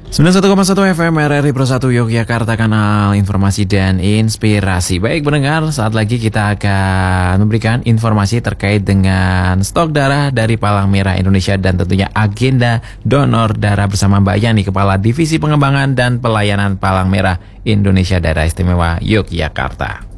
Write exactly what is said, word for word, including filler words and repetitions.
sembilan puluh satu koma satu F M R R I Pro satu Yogyakarta, kanal informasi dan inspirasi. Baik pendengar, saat lagi kita akan memberikan informasi terkait dengan stok darah dari Palang Merah Indonesia dan tentunya agenda donor darah bersama Mbak Yani, Kepala Divisi Pengembangan dan Pelayanan Palang Merah Indonesia Daerah Istimewa Yogyakarta.